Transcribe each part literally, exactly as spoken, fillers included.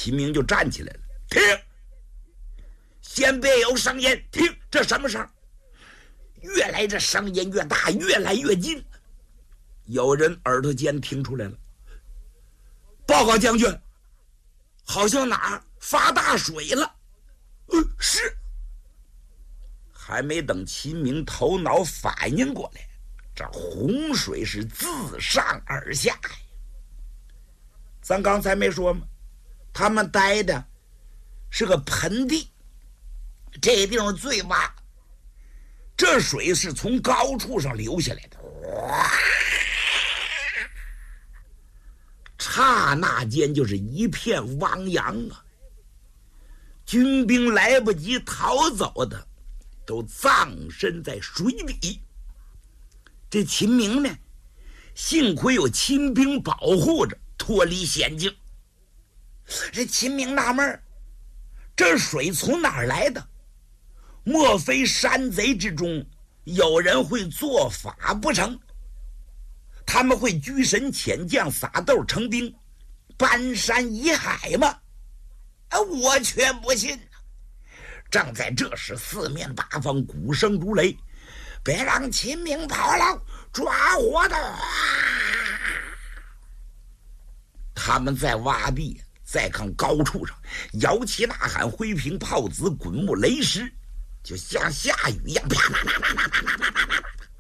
秦明就站起来了，停！先别有声音，停！这什么声？越来这声音越大，越来越近。有人耳朵尖听出来了，报告将军，好像哪儿发大水了。呃，是。还没等秦明头脑反应过来，这洪水是自上而下呀。咱刚才没说吗？他们待的是个盆地，这地方最洼，这水是从高处上流下来的，哇！刹那间就是一片汪洋啊！军兵来不及逃走的，都葬身在水底。这秦明呢，幸亏有秦兵保护着，脱离险境。这秦明纳闷，这水从哪儿来的？莫非山贼之中有人会做法不成？他们会居神遣将，撒豆成兵，搬山移海吗？啊，我却不信。正在这时，四面八方鼓声如雷，别让秦明跑了，抓活的！他们在洼地，再看高处上，摇旗呐喊，挥平炮子，滚木雷石，就像下雨一样，啪啪啪啪啪啪啪啪啪啪。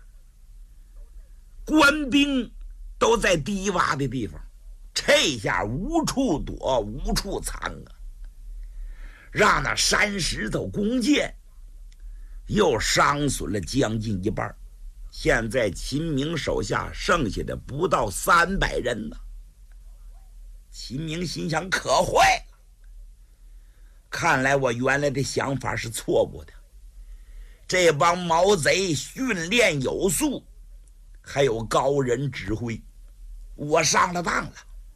官兵都在低洼的地方，这下无处躲，无处藏啊！让那山石头弓箭又伤损了将近一半。现在秦明手下剩下的不到三百人呢。秦明心想，可坏了！看来我原来的想法是错误的。这帮毛贼训练有素，还有高人指挥，我上了当了，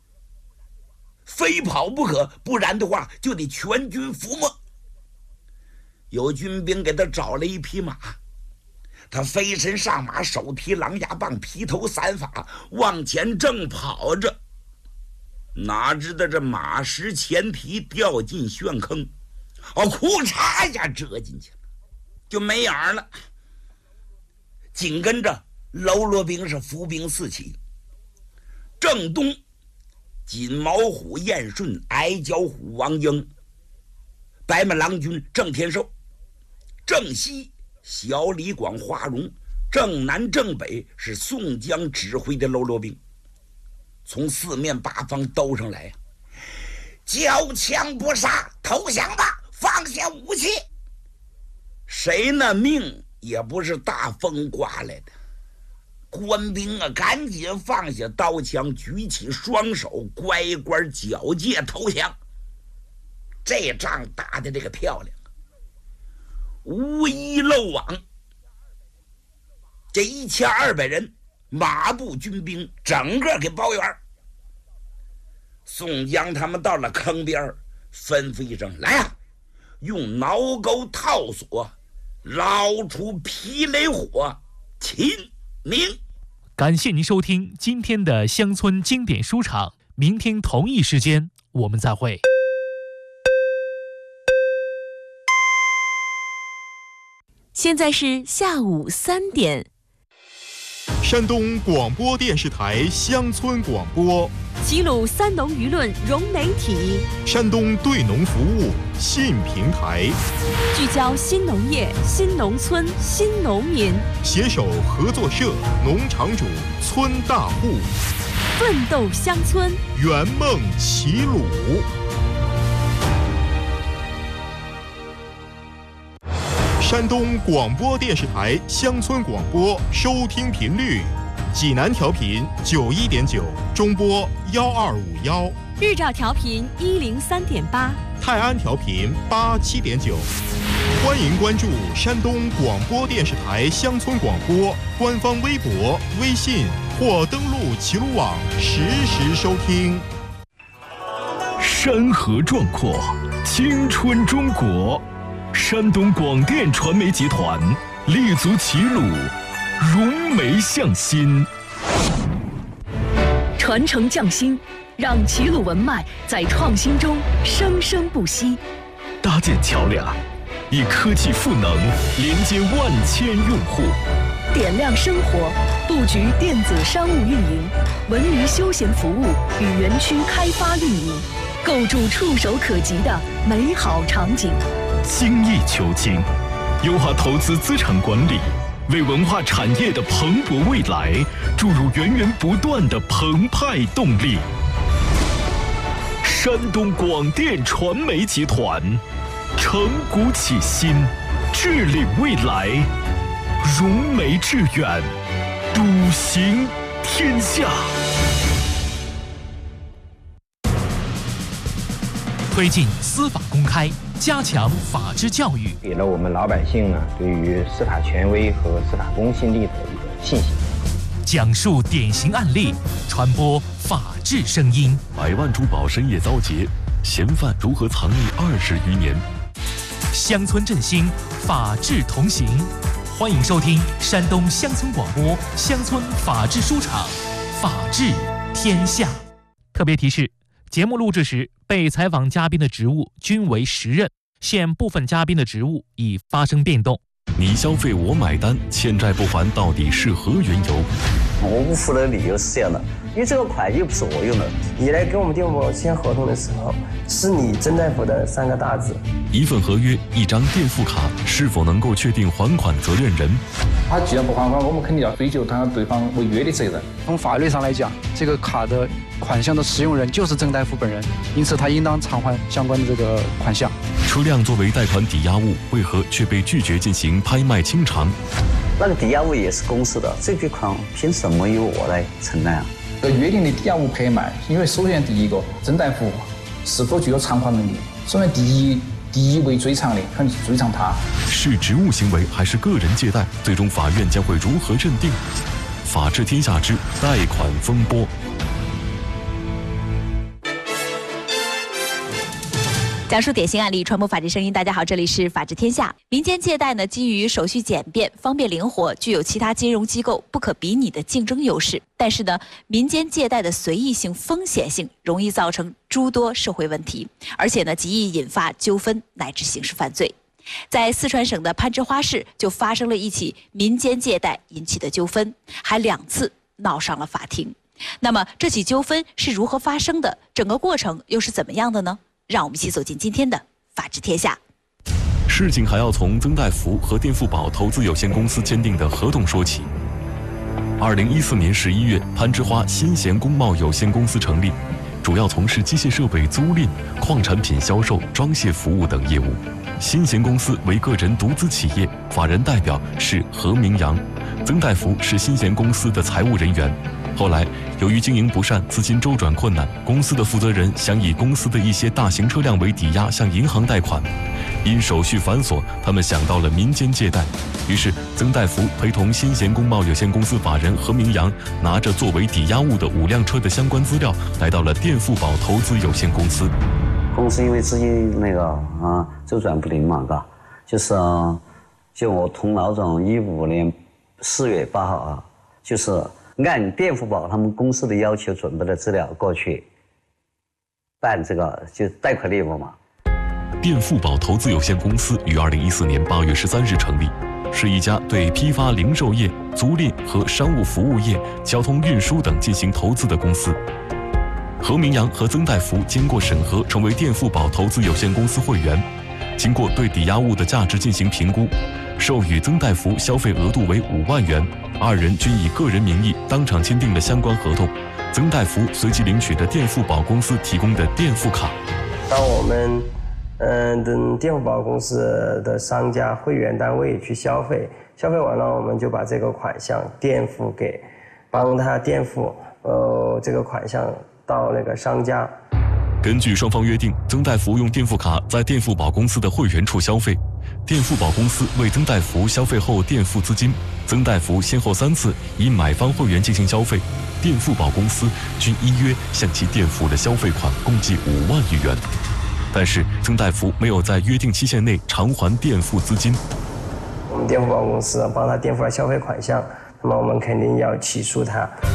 非跑不可，不然的话就得全军覆没。有军兵给他找了一匹马，他飞身上马，手提狼牙棒，披头散发往前正跑着，哪知道这马失前蹄，掉进陷坑，哦，裤衩一下折进去了，就没影了。紧跟着喽啰兵是伏兵四起，正东锦毛虎燕顺，矮脚虎王英，白马郎君郑天寿，正西小李广花荣，正南正北是宋江指挥的喽啰兵，从四面八方兜上来呀、啊！交枪不杀，投降吧，放下武器。谁呢命也不是大风刮来的。官兵啊，赶紧放下刀枪，举起双手，乖乖缴械投降。这仗打的这个漂亮，无一漏网。这一千二百人马步军兵整个给包圆。宋江他们到了坑边，吩咐一声：“来啊，用挠钩套索捞出霹雷火，秦明。” 感谢您收听今天的乡村经典书场，明天同一时间我们再会。 现在是下午三点。 山东广播电视台乡村广播， 齐鲁三农舆论融媒体， 山东对农服务信平台， 聚焦新农业、新农村、新农民， 携手合作社、农场主、村大户， 奋斗乡村， 圆梦齐鲁。山东广播电视台乡村广播收听频率：济南调频九一点九，中波幺二五幺； 日照调频一零三点八， 泰安调频八七点九。欢迎关注山东广播电视台乡村广播官方微博、微信或登录齐鲁网实时收听。 山河壮阔，青春中国。山东广电传媒集团立足齐鲁，融媒向新， 传承匠心， 让齐鲁文脉在创新中生生不息。 搭建桥梁，以科技赋能连接万千用户。 点亮生活，布局电子商务运营、文娱休闲服务与园区开发运营，构筑触手可及的美好场景。 精益求精，优化投资资产管理，为文化产业的蓬勃未来注入源源不断的澎湃动力。山东广电传媒集团，承股启新，治理未来，融媒致远，笃行天下。 推进司法公开，加强法治教育， 给了我们老百姓呢对于司法权威和司法公信力的一个信心。 讲述典型案例，传播法治声音。 百万珠宝深夜遭劫，嫌犯如何藏匿二十余年？ 乡村振兴，法治同行。欢迎收听山东乡村广播乡村法治书场，法治天下。特别提示：节目录制时，被采访嘉宾的职务均为时任，现部分嘉宾的职务已发生变动。 你消费我买单，欠债不还到底是何缘由？ 我不付的理由是这样的，因为这个款又不是我用的。你来跟我们电付宝签合同的时候，是你曾大夫的三个大字。 一份合约，一张垫付卡，是否能够确定还款责任人？ 他既然不还款，我们肯定要追究他对方违约的责任。 从法律上来讲，这个卡的款项的使用人就是曾大夫本人，因此他应当偿还相关的这个款项。 车辆作为贷款抵押物，为何却被拒绝进行拍卖清偿？ 那个抵押物也是公司的，这笔款凭什么由我来承担啊？ 这约定的抵押物拍卖，因为首先第一个，曾大夫是否具有偿还能力？首先第一，第一位追偿的肯定是追偿他。 是职务行为还是个人借贷？最终法院将会如何认定？法治天下之贷款风波。 讲述典型案例，传播法治声音。大家好，这里是法治天下。民间借贷呢，基于手续简便、方便灵活，具有其他金融机构不可比拟的竞争优势。但是呢，民间借贷的随意性、风险性，容易造成诸多社会问题，而且呢，极易引发纠纷乃至刑事犯罪。在四川省的攀枝花市，就发生了一起民间借贷引起的纠纷，还两次闹上了法庭。那么，这起纠纷是如何发生的？整个过程又是怎么样的呢？让我们一起走进今天的法治天下。 事情还要从曾大福和垫付宝投资有限公司签订的合同说起。二零一四年十一月，攀枝花新贤工贸有限公司成立，主要从事机械设备租赁、矿产品销售、装卸服务等业务。新贤公司为个人独资企业，法人代表是何明阳，曾大福是新贤公司的财务人员。后来，由于经营不善，资金周转困难，公司的负责人想以公司的一些大型车辆为抵押向银行贷款，因手续繁琐，他们想到了民间借贷。于是，曾大福陪同新贤工贸有限公司法人何明阳，拿着作为抵押物的五辆车的相关资料，来到了垫付宝投资有限公司。 公司因为资金那个啊周转不灵嘛，嘎，就是就我同老总一五年四月八号啊，就是按垫付宝他们公司的要求准备的资料过去办这个就贷款业务嘛。 垫付宝投资有限公司于二零一四年八月十三日成立，是一家对批发零售业、租赁和商务服务业、交通运输等进行投资的公司。何明阳和曾大福经过审核，成为垫付宝投资有限公司会员。经过对抵押物的价值进行评估，授予曾大福消费额度为五万元，二人均以个人名义当场签订了相关合同。曾大福随即领取了垫付宝公司提供的垫付卡。 当我们嗯等垫付宝公司的商家会员单位去消费，消费完了，我们就把这个款项垫付给，帮他垫付呃这个款项到那个商家。 根据双方约定，曾大福用垫付卡在垫付宝公司的会员处消费，垫付宝公司为曾大福消费后垫付资金。曾大福先后三次以买方会员进行消费，垫付宝公司均依约向其垫付了消费款共计五万余元。但是曾大福没有在约定期限内偿还垫付资金。 我们垫付宝公司帮他垫付了消费款项，那么我们肯定要起诉他。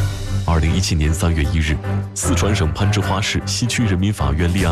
二零一七年三月一日，四川省攀枝花市西区人民法院立案。